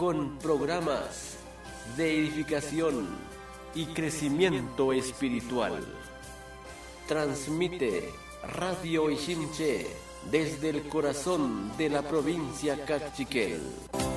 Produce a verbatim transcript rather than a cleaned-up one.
con programas de edificación y crecimiento espiritual. Transmite Radio Ixinche desde el corazón de la provincia Cachiquel.